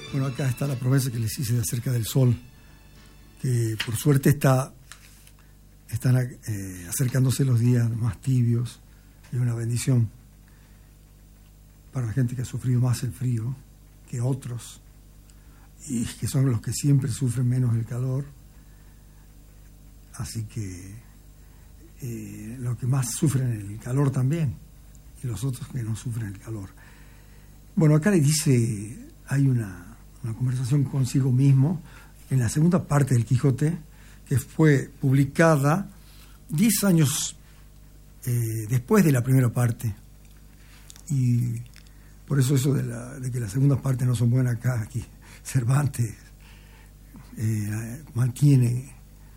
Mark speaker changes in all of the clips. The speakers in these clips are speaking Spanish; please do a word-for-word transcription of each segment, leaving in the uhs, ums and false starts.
Speaker 1: Bueno, acá está la promesa que les hice de acerca del sol, que por suerte está, están eh, acercándose los días más tibios, y una bendición para la gente que ha sufrido más el frío que otros, y que son los que siempre sufren menos el calor. Así que eh, los que más sufren el calor también, y los otros que no sufren el calor. Bueno, acá le dice, hay una, una conversación consigo mismo en la segunda parte del Quijote, que fue publicada diez años eh, después de la primera parte. Y por eso eso de, la, de que las segundas partes no son buenas acá, aquí Cervantes eh, mantiene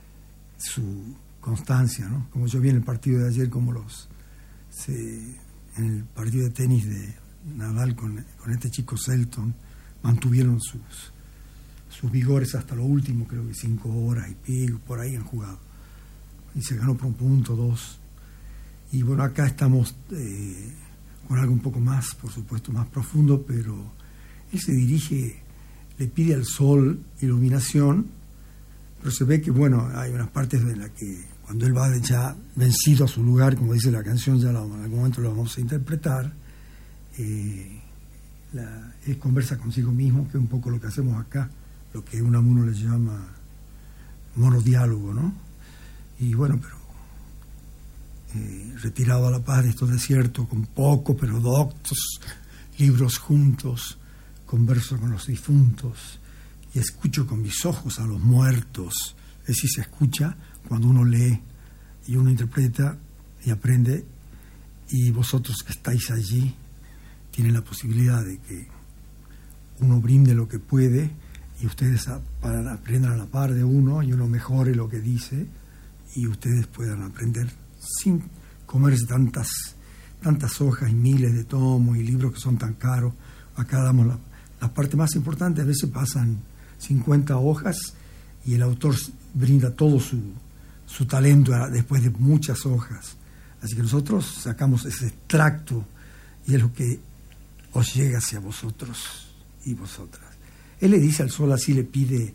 Speaker 1: su constancia, ¿no? Como yo vi en el partido de ayer, como los se, en el partido de tenis de Nadal con, con este chico Selton, mantuvieron sus sus vigores hasta lo último, creo que cinco horas y pico, por ahí han jugado. Y se ganó por un punto, dos. Y bueno, acá estamos eh, con algo un poco más, por supuesto, más profundo, pero él se dirige, le pide al sol iluminación, pero se ve que, bueno, hay unas partes en las que cuando él va ya vencido a su lugar, como dice la canción, ya lo, en algún momento lo vamos a interpretar, eh, la, él conversa consigo mismo, que es un poco lo que hacemos acá, lo que Unamuno le llama monodiálogo, ¿no? Y bueno, pero eh, retirado a la paz de estos desiertos, con poco pero doctos libros juntos, converso con los difuntos y escucho con mis ojos a los muertos. Es decir, se escucha cuando uno lee y uno interpreta y aprende, y vosotros que estáis allí tienen la posibilidad de que uno brinde lo que puede y ustedes aprendan a la par de uno y uno mejore lo que dice y ustedes puedan aprender sin comerse tantas tantas hojas y miles de tomos y libros que son tan caros. Acá damos la, la parte más importante. A veces pasan cincuenta hojas y el autor brinda todo su, su talento después de muchas hojas. Así que nosotros sacamos ese extracto y es lo que os llega hacia vosotros y vosotras. Él le dice al sol, así le pide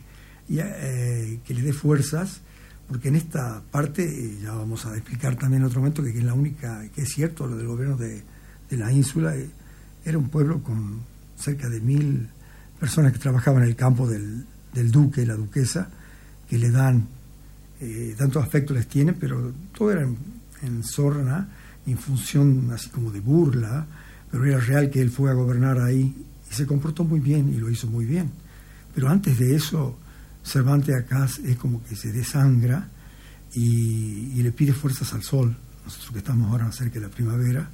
Speaker 1: eh, que le dé fuerzas, porque en esta parte, eh, ya vamos a explicar también en otro momento, que, que es la única, que es cierto, lo del gobierno de, de la ínsula, eh, era un pueblo con cerca de mil personas que trabajaban en el campo del, del duque y la duquesa, que le dan, eh, tantos afectos les tienen, pero todo era en, en sorna, en función así como de burla, pero era real que él fue a gobernar ahí y se comportó muy bien y lo hizo muy bien. Pero antes de eso, Cervantes acá es como que se desangra y, y le pide fuerzas al sol. Nosotros que estamos ahora cerca de la primavera,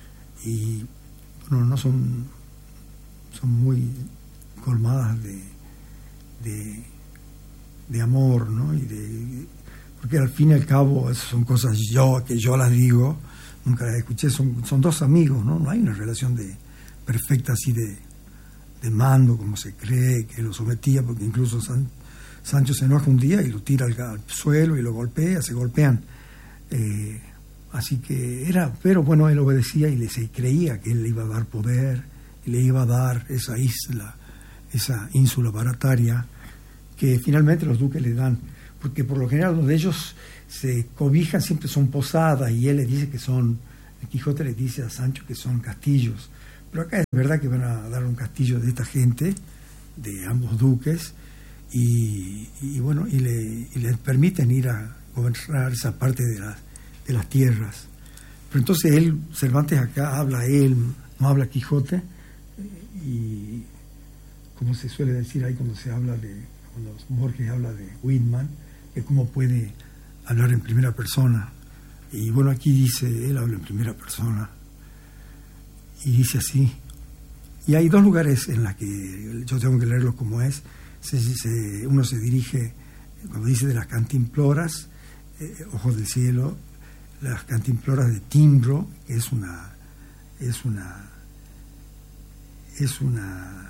Speaker 1: y bueno, no son, son muy colmadas de, de, de amor, ¿no? Y de, porque al fin y al cabo son cosas yo que yo las digo, nunca las escuché, son, son dos amigos, ¿no? No hay una relación de perfecta así de de mando, como se cree, que lo sometía, porque incluso San, Sancho se enoja un día y lo tira al, al suelo y lo golpea, se golpean. Eh, así que era, pero bueno, él obedecía y le se creía que él le iba a dar poder, y le iba a dar esa isla, esa ínsula barataria, que finalmente los duques le dan, porque por lo general los de ellos se cobijan, siempre son posadas, y él le dice que son, el Quijote le dice a Sancho que son castillos. Pero acá es verdad que van a dar un castillo de esta gente, de ambos duques, y, y bueno, y le, y le permiten ir a gobernar esa parte de las, de las tierras. Pero entonces él, Cervantes acá habla él, no habla Quijote, y como se suele decir ahí cuando se habla de, cuando Borges habla de Whitman, que cómo puede hablar en primera persona. Y bueno, aquí dice, él habla en primera persona. Y dice así, y hay dos lugares en los que yo tengo que leerlos como es. Se, se, uno se dirige, cuando dice de las cantimploras, eh, ojos del cielo, las cantimploras de Timbro, que es una, es una, es una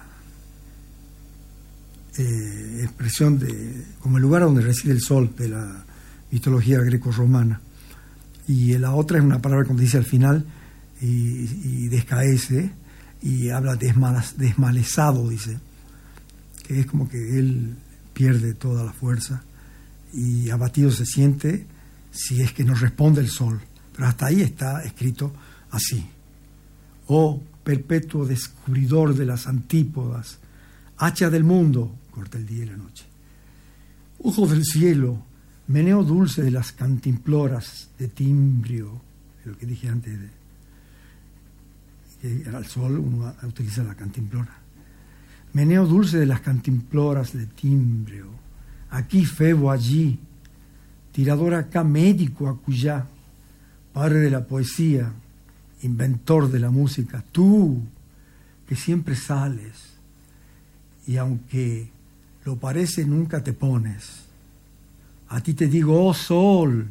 Speaker 1: eh, expresión de, como el lugar donde reside el sol de la mitología greco-romana. Y la otra es una palabra, como dice al final, y, y descaece, y habla de desmalezado, dice. que es como que él pierde toda la fuerza y abatido se siente si es que no responde el sol. Pero hasta ahí está escrito así: oh perpetuo descubridor de las antípodas, hacha del mundo, corta el día y la noche, ojo del cielo, meneo dulce de las cantimploras de timbrio, lo que dije antes, de, que al sol uno utiliza la cantimplora, meneo dulce de las cantimploras de timbrio, aquí Febo, allí, tirador acá, médico acullá, padre de la poesía, inventor de la música, tú que siempre sales y aunque lo parece nunca te pones, a ti te digo, oh sol,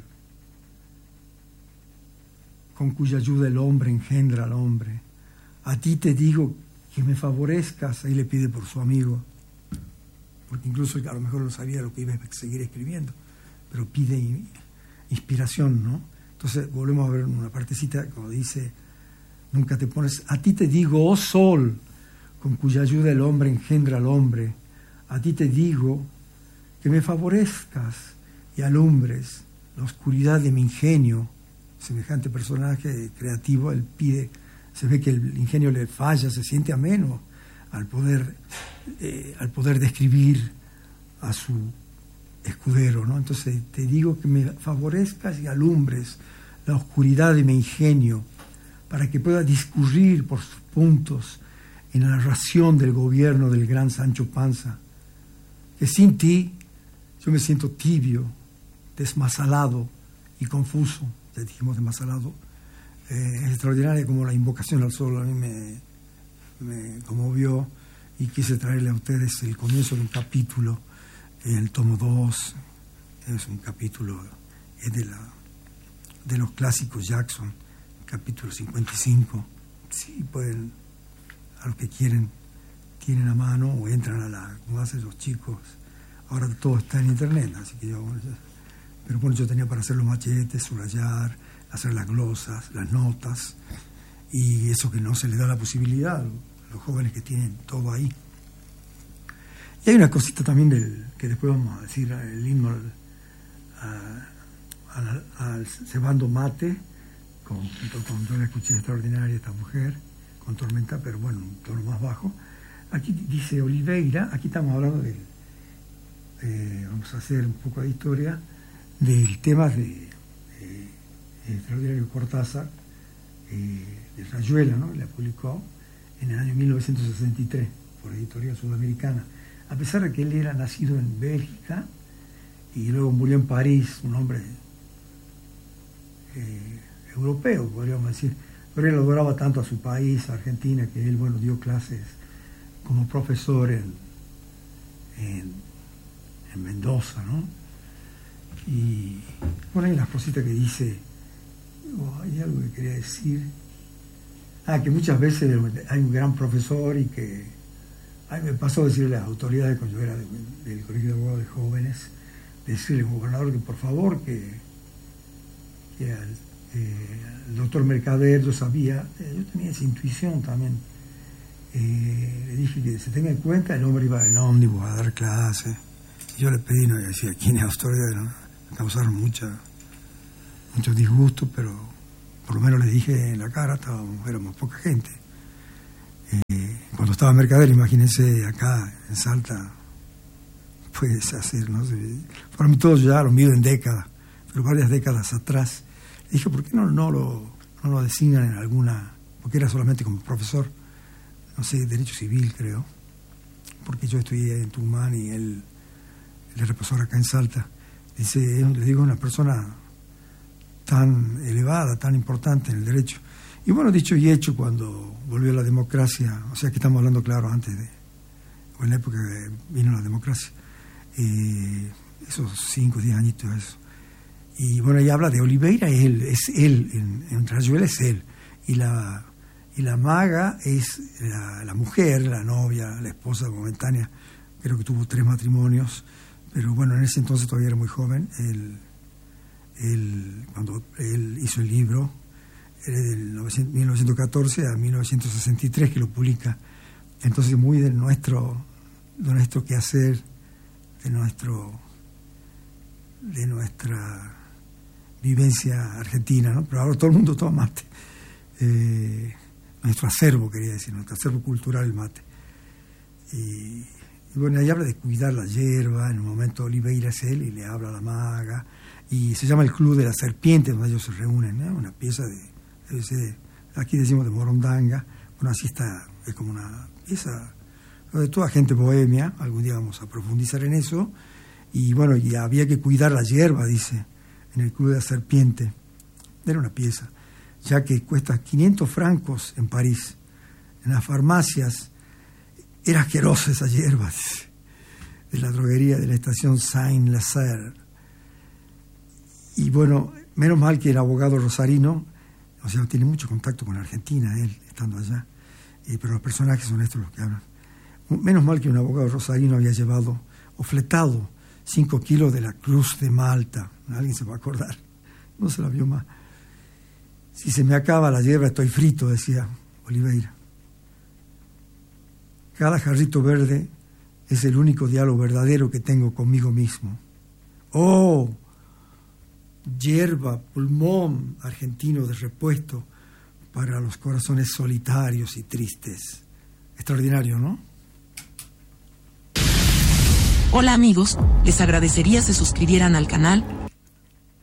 Speaker 1: con cuya ayuda el hombre engendra al hombre, a ti te digo que me favorezcas, ahí le pide por su amigo, porque incluso a lo mejor no sabía lo que iba a seguir escribiendo, pero pide inspiración, ¿no? Entonces volvemos a ver una partecita cuando dice, nunca te pones, a ti te digo, oh sol, con cuya ayuda el hombre engendra al hombre, a ti te digo que me favorezcas y alumbres la oscuridad de mi ingenio. Semejante personaje creativo, él pide, se ve que el ingenio le falla, se siente ameno al poder, eh, al poder describir a su escudero, ¿no? Entonces te digo que me favorezcas y alumbres la oscuridad de mi ingenio para que pueda discurrir por sus puntos en la narración del gobierno del gran Sancho Panza, que sin ti yo me siento tibio, desmasalado y confuso. Ya dijimos desmasalado. Eh, es extraordinaria como la invocación al sol a mí me, me conmovió y quise traerle a ustedes el comienzo de un capítulo en el tomo dos. Es un capítulo es de, la, de los clásicos Jackson, capítulo cincuenta y cinco. Sí, pueden, a los que quieren, tienen a mano o entran a la, como hacen los chicos. Ahora todo está en internet, así que yo, pero bueno, yo tenía para hacer los machetes, subrayar, hacer las glosas, las notas, y eso que no se le da la posibilidad a los jóvenes que tienen todo ahí. Y hay una cosita también del que después vamos a decir, el himno al, a, al, al cebando mate, con, con, yo la escuché extraordinaria esta mujer, con Tormenta, pero bueno, un tono más bajo. Aquí dice Oliveira, aquí estamos hablando de, eh, vamos a hacer un poco de historia, del tema de, de, de extraordinario Cortázar, eh, de Rayuela, ¿no? La publicó en el año mil novecientos sesenta y tres por Editorial Sudamericana. A pesar de que él era nacido en Bélgica y luego murió en París, un hombre eh, europeo, podríamos decir, pero él adoraba tanto a su país, a Argentina, que él, bueno, dio clases como profesor en, en, en Mendoza, ¿no? Y bueno, hay unas cositas que dice, oh, hay algo que quería decir, ah, que muchas veces hay un gran profesor y que a mí me pasó a decirle a las autoridades cuando yo era de, del Colegio de Abogados de Jóvenes, decirle al gobernador que por favor que, que al, eh, al doctor Mercader, yo sabía, eh, yo tenía esa intuición también, eh, le dije que se tenga en cuenta, el hombre iba en ómnibus a dar clases, y yo le pedí, no, y decía, ¿quién es autoridad? ¿No? Me causaron mucha, mucho disgusto, pero por lo menos le dije en la cara, estábamos, éramos poca gente. Eh, cuando estaba Mercader, imagínense acá en Salta, puedes hacer, no sé, para mí todos ya lo mido en décadas, pero varias décadas atrás, le dije, ¿por qué no, no, lo, no lo designan en alguna, porque era solamente como profesor, no sé, Derecho Civil creo, porque yo estudié en Tucumán y él, él era profesor acá en Salta. Dice, le digo, una persona tan elevada, tan importante en el derecho. Y bueno, dicho y hecho, cuando volvió la democracia, o sea que estamos hablando, claro, antes de, o en la época que vino la democracia, eh, esos cinco o diez añitos, eso. Y bueno, ella habla de Oliveira, él, es él, en, en Rayuela es él. Y la, y la maga es la, la mujer, la novia, la esposa momentánea, creo que tuvo tres matrimonios, pero bueno, en ese entonces todavía era muy joven. Él, él, cuando él hizo el libro, era del mil novecientos catorce a mil novecientos sesenta y tres que lo publica. Entonces muy de nuestro, de nuestro quehacer, de nuestro de nuestra vivencia argentina, ¿no? Pero ahora todo el mundo toma mate. Eh, nuestro acervo, quería decir, nuestro acervo cultural, el mate. Y, y bueno, ahí habla de cuidar la hierba. En un momento Oliveira es él y le habla a la maga, y se llama el Club de la Serpiente, donde ellos se reúnen, ¿no? Una pieza de, debe ser, aquí decimos de Morondanga. Bueno, así está, es como una pieza de toda gente bohemia. Algún día vamos a profundizar en eso. Y bueno, y había que cuidar la hierba, dice, en el Club de la Serpiente. Era una pieza, ya que cuesta quinientos francos en París. En las farmacias era asquerosa esa hierba, dice, de la droguería de la estación Saint-Lazare. Y bueno, menos mal que el abogado rosarino, o sea, tiene mucho contacto con Argentina, él, estando allá, y, pero los personajes son estos los que hablan. Menos mal que un abogado rosarino había llevado o fletado cinco kilos de la Cruz de Malta. Alguien se va a acordar, no se la vio más. Si se me acaba la hierba estoy frito, decía Oliveira. Cada jarrito verde es el único diálogo verdadero que tengo conmigo mismo. Oh, hierba, pulmón argentino de repuesto para los corazones solitarios y tristes. Extraordinario, ¿no?
Speaker 2: Hola amigos, les agradecería se suscribieran al canal,